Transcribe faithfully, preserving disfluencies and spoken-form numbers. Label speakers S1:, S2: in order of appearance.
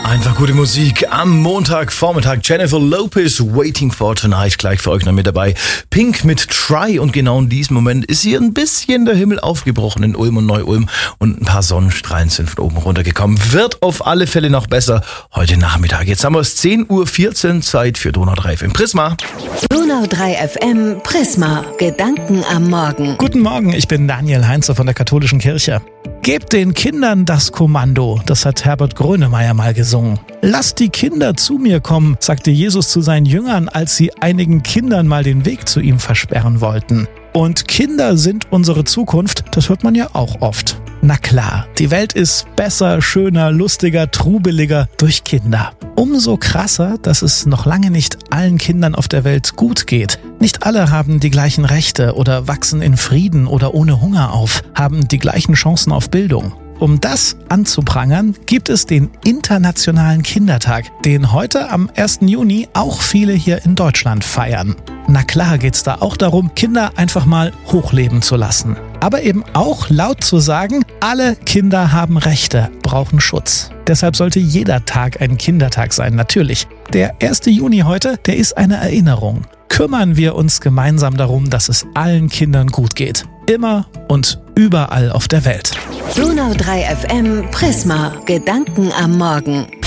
S1: Einfach gute Musik am Montagvormittag. Jennifer Lopez, Waiting for Tonight, gleich für euch noch mit dabei. Pink mit Try, und genau in diesem Moment ist hier ein bisschen der Himmel aufgebrochen in Ulm und Neu-Ulm und ein paar Sonnenstrahlen sind von oben runtergekommen. Wird auf alle Fälle noch besser heute Nachmittag. Jetzt haben wir es zehn Uhr vierzehn, Zeit für Donau drei F M Prisma.
S2: Donau drei F M Prisma, Gedanken am Morgen.
S3: Guten Morgen, ich bin Daniel Heinze von der Katholischen Kirche. Gebt den Kindern das Kommando, das hat Herbert Grönemeyer mal gesungen. Lasst die Kinder zu mir kommen, sagte Jesus zu seinen Jüngern, als sie einigen Kindern mal den Weg zu ihm versperren wollten. Und Kinder sind unsere Zukunft, das hört man ja auch oft. Na klar, die Welt ist besser, schöner, lustiger, trubeliger durch Kinder. Umso krasser, dass es noch lange nicht allen Kindern auf der Welt gut geht. Nicht alle haben die gleichen Rechte oder wachsen in Frieden oder ohne Hunger auf, haben die gleichen Chancen auf Bildung. Um das anzuprangern, gibt es den Internationalen Kindertag, den heute am ersten Juni auch viele hier in Deutschland feiern. Na klar geht's da auch darum, Kinder einfach mal hochleben zu lassen. Aber eben auch laut zu sagen, alle Kinder haben Rechte, brauchen Schutz. Deshalb sollte jeder Tag ein Kindertag sein, natürlich. Der erste Juni heute, der ist eine Erinnerung. Kümmern wir uns gemeinsam darum, dass es allen Kindern gut geht. Immer und überall auf der Welt.
S2: Donau drei F M Prisma, Gedanken am Morgen.